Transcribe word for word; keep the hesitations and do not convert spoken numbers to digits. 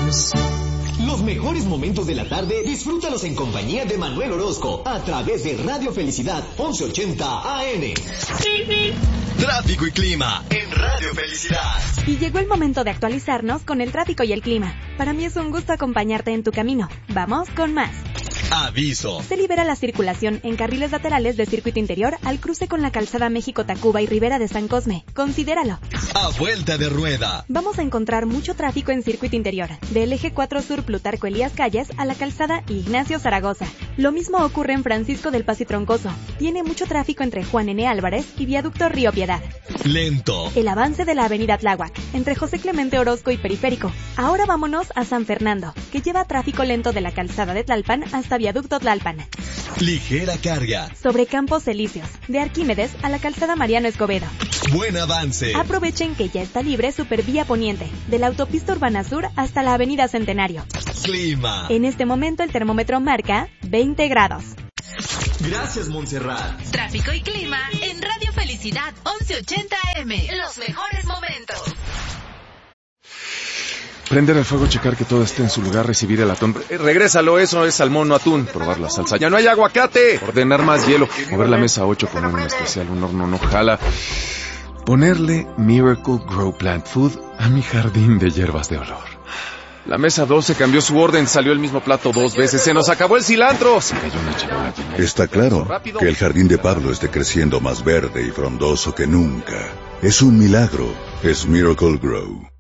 momentos. Los mejores momentos de la tarde, disfrútalos en compañía de Manuel Orozco, a través de Radio Felicidad once ochenta A M. Tráfico y clima en Radio Felicidad. Y llegó el momento de actualizarnos con el tráfico y el clima. Para mí es un gusto acompañarte en tu camino. Vamos con más. Aviso. Se libera la circulación en carriles laterales de circuito interior al cruce con la calzada México-Tacuba y Ribera de San Cosme. Considéralo. A vuelta de rueda. Vamos a encontrar mucho tráfico en circuito interior, del eje cuatro Sur Plutarco Elías Calles a la calzada Ignacio Zaragoza. Lo mismo ocurre en Francisco del Paz y Troncoso. Tiene mucho tráfico entre Juan N. Álvarez y Viaducto Río Piedad. Lento. El avance de la avenida Tláhuac, entre José Clemente Orozco y Periférico. Ahora vámonos a San Fernando, que lleva tráfico lento de la calzada de Tlalpan hasta Viaducto Tlalpan. Ligera carga. Sobre Campos Elíseos, de Arquímedes a la calzada Mariano Escobedo. Buen avance. Aprovechen que ya está libre Supervía Poniente, de la autopista Urbana Sur hasta la avenida Centenario. Clima. En este momento el termómetro marca veinte grados. Gracias, Montserrat. Tráfico y clima en Radio Felicidad once ochenta A M. Los mejores momentos. Prender el fuego, checar que todo esté en su lugar, recibir el atún. Eh, regrésalo, eso es salmón, no atún. Probar la salsa. ¡Ya no hay aguacate! Ordenar más hielo. Mover la mesa ocho, poner un especial, un horno no jala. Ponerle Miracle Grow Plant Food a mi jardín de hierbas de olor. La mesa doce cambió su orden, salió el mismo plato dos veces. ¡Se nos acabó el cilantro! Se cayó una charola llena. Está claro que el jardín de Pablo esté creciendo más verde y frondoso que nunca. Es un milagro. Es Miracle Grow.